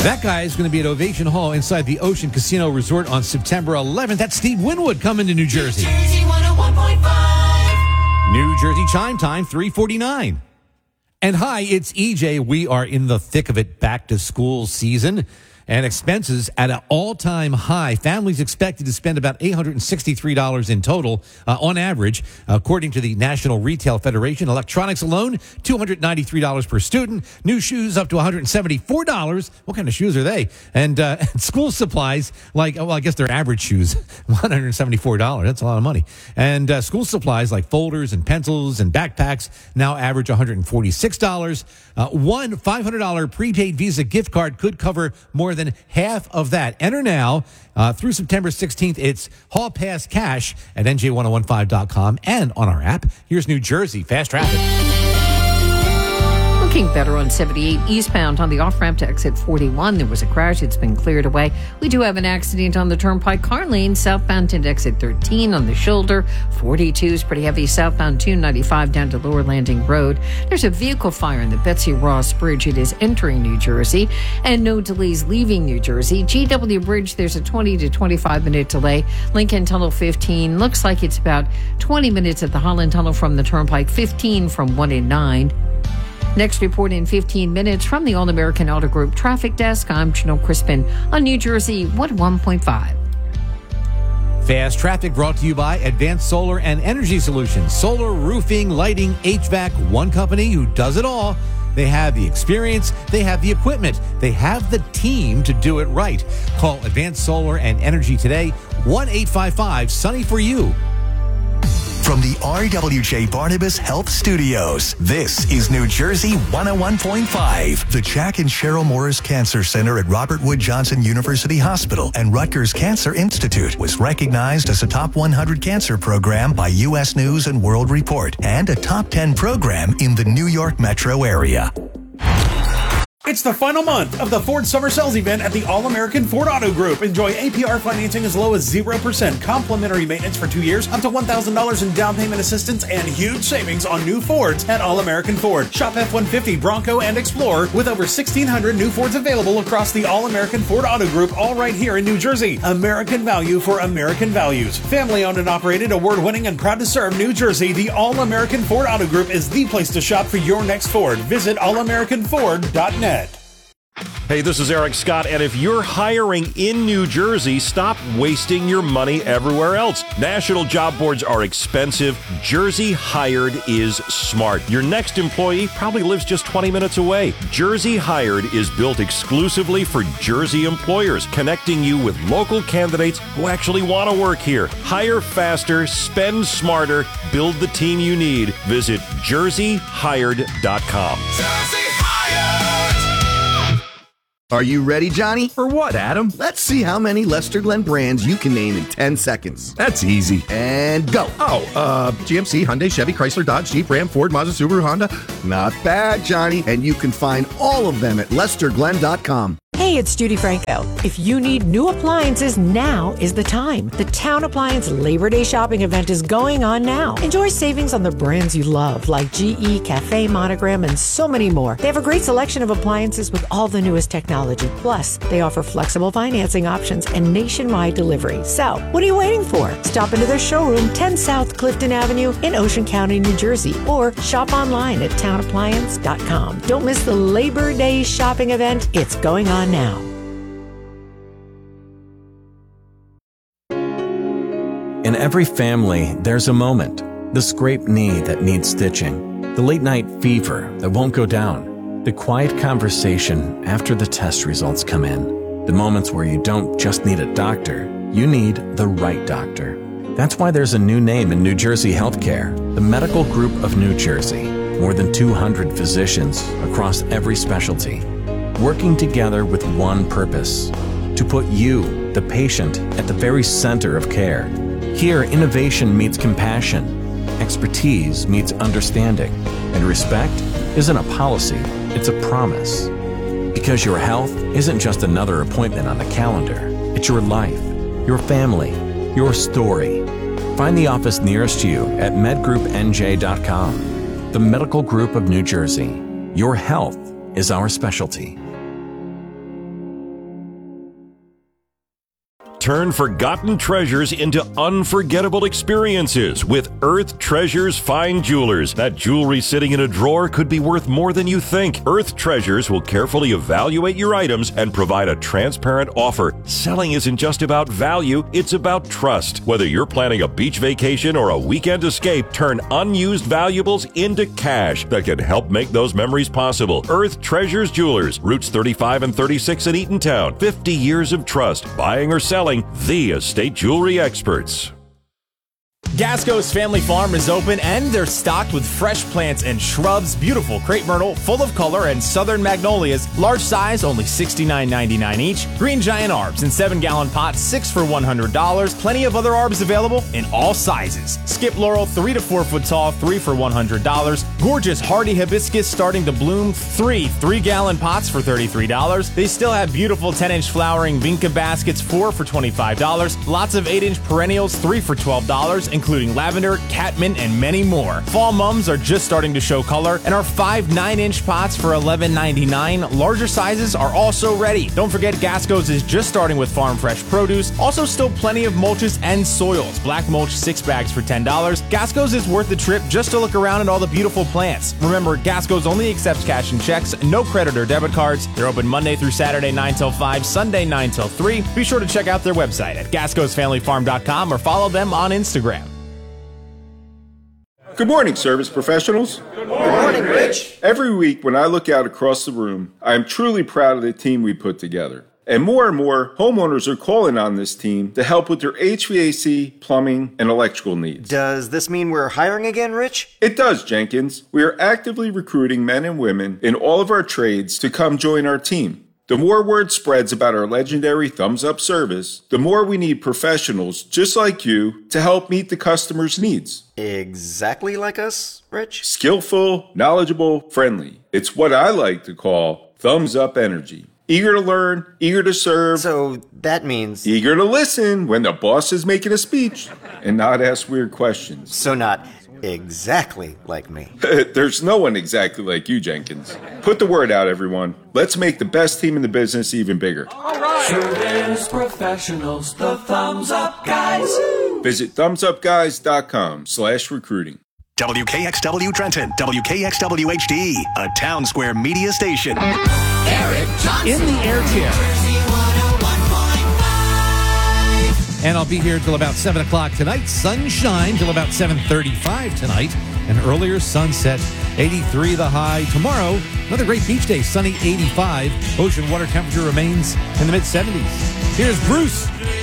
That guy is going to be at Ovation Hall inside the Ocean Casino Resort on September 11th. That's Steve Winwood coming to New Jersey. New Jersey 101.5. New Jersey chime time, 3:49. And hi, it's EJ. We are in the thick of it, back to school season. And expenses at an all-time high. Families expected to spend about $863 in total on average, according to the National Retail Federation. Electronics alone, $293 per student. New shoes up to $174. What kind of shoes are they? And school supplies, I guess they're average shoes, $174. That's a lot of money. And school supplies like folders and pencils and backpacks now average $146. One $500 prepaid Visa gift card could cover more than half of that. Enter now through September 16th. It's Hall Pass Cash at NJ1015.com and on our app. Here's New Jersey Fast Traffic. Looking better on 78 eastbound on the off-ramp to exit 41. There was a crash. It's been cleared away. We do have an accident on the Turnpike car lane southbound to exit 13 on the shoulder. 42 is pretty heavy southbound 295 down to Lower Landing Road. There's a vehicle fire in the Betsy Ross Bridge. It is entering New Jersey and no delays leaving New Jersey. GW Bridge, there's a 20 to 25 minute delay. Lincoln Tunnel 15 looks like it's about 20 minutes at the Holland Tunnel from the Turnpike, 15 from 1 and 9. Next report in 15 minutes from the All-American Auto Group Traffic Desk. I'm Janelle Crispin on New Jersey 101.5. Fast Traffic brought to you by Advanced Solar and Energy Solutions. Solar, roofing, lighting, HVAC, one company who does it all. They have the experience, they have the equipment, they have the team to do it right. Call Advanced Solar and Energy today, 1-855-SUNNY for you. From the RWJ Barnabas Health Studios, this is New Jersey 101.5. The Jack and Cheryl Morris Cancer Center at Robert Wood Johnson University Hospital and Rutgers Cancer Institute was recognized as a top 100 cancer program by U.S. News and World Report and a top 10 program in the New York metro area. It's the final month of the Ford Summer Sales Event at the All-American Ford Auto Group. Enjoy APR financing as low as 0%, complimentary maintenance for 2 years, up to $1,000 in down payment assistance, and huge savings on new Fords at All-American Ford. Shop F-150, Bronco, and Explorer with over 1,600 new Fords available across the All-American Ford Auto Group, all right here in New Jersey. American value for American values. Family-owned and operated, award-winning, and proud to serve New Jersey, the All-American Ford Auto Group is the place to shop for your next Ford. Visit allamericanford.net. Hey, this is Eric Scott, and if you're hiring in New Jersey, stop wasting your money everywhere else. National job boards are expensive. Jersey Hired is smart. Your next employee probably lives just 20 minutes away. Jersey Hired is built exclusively for Jersey employers, connecting you with local candidates who actually want to work here. Hire faster, spend smarter, build the team you need. Visit jerseyhired.com. Jersey Hired. Are you ready, Johnny? For what, Adam? Let's see how many Lester Glenn brands you can name in 10 seconds. That's easy. And go. GMC, Hyundai, Chevy, Chrysler, Dodge, Jeep, Ram, Ford, Mazda, Subaru, Honda. Not bad, Johnny. And you can find all of them at LesterGlenn.com. Hey, it's Judy Franco. If you need new appliances, now is the time. The Town Appliance Labor Day shopping event is going on now. Enjoy savings on the brands you love, like GE, Cafe, Monogram, and so many more. They have a great selection of appliances with all the newest technology. Plus, they offer flexible financing options and nationwide delivery. So, what are you waiting for? Stop into their showroom, 10 South Clifton Avenue in Ocean County, New Jersey, or shop online at townappliance.com. Don't miss the Labor Day shopping event. It's going on now. In every family, there's a moment. The scraped knee that needs stitching. The late night fever that won't go down. The quiet conversation after the test results come in. The moments where you don't just need a doctor, you need the right doctor. That's why there's a new name in New Jersey healthcare, the Medical Group of New Jersey. More than 200 physicians across every specialty, working together with one purpose, to put you, the patient, at the very center of care. Here, innovation meets compassion, expertise meets understanding, and respect isn't a policy, it's a promise. Because your health isn't just another appointment on the calendar, it's your life, your family, your story. Find the office nearest you at medgroupnj.com. The Medical Group of New Jersey. Your health is our specialty. Turn forgotten treasures into unforgettable experiences with Earth Treasures Fine Jewelers. That jewelry sitting in a drawer could be worth more than you think. Earth Treasures will carefully evaluate your items and provide a transparent offer. Selling isn't just about value, it's about trust. Whether you're planning a beach vacation or a weekend escape, turn unused valuables into cash that can help make those memories possible. Earth Treasures Jewelers, Routes 35 and 36 in Eatontown. 50 years of trust. Buying or selling, the estate jewelry experts. Gasco's Family Farm is open and they're stocked with fresh plants and shrubs, beautiful crepe myrtle, full of color, and southern magnolias, large size, only $69.99 each, green giant arbs in 7-gallon pots, 6 for $100, plenty of other arbs available in all sizes. Skip laurel, 3 to 4 foot tall, 3 for $100, gorgeous hardy hibiscus starting to bloom, 3-gallon pots for $33. They still have beautiful 10-inch flowering vinca baskets, 4 for $25, lots of 8-inch perennials, 3 for $12, including lavender, catmint, and many more. Fall mums are just starting to show color, and our 5 9-inch pots for $11.99. Larger sizes are also ready. Don't forget Gasco's is just starting with farm fresh produce. Also still plenty of mulches and soils. Black mulch 6 bags for $10. Gasco's is worth the trip just to look around at all the beautiful plants. Remember, Gasco's only accepts cash and checks, no credit or debit cards. They're open Monday through Saturday 9 till 5, Sunday 9 till 3. Be sure to check out their website at gascosfamilyfarm.com or follow them on Instagram. Good morning, service professionals. Good morning, Rich. Every week when I look out across the room, I am truly proud of the team we put together. And more homeowners are calling on this team to help with their HVAC, plumbing, and electrical needs. Does this mean we're hiring again, Rich? It does, Jenkins. We are actively recruiting men and women in all of our trades to come join our team. The more word spreads about our legendary Thumbs Up service, the more we need professionals just like you to help meet the customer's needs. Exactly like us, Rich? Skillful, knowledgeable, friendly. It's what I like to call Thumbs Up energy. Eager to learn, eager to serve. So that means... eager to listen when the boss is making a speech and not ask weird questions. So not exactly like me. There's no one exactly like you, Jenkins. Put the word out, everyone. Let's make the best team in the business even bigger. All right. Service professionals, the Thumbs Up Guys. Visit thumbsupguys.com/recruiting. WKXW Trenton, WKXW HD, a Town Square media station. Eric Johnson. In the air chair. And I'll be here till about 7 o'clock tonight. Sunshine till about 7:35 tonight. An earlier sunset, 83 the high. Tomorrow, another great beach day, sunny 85. Ocean water temperature remains in the mid-70s. Here's Bruce.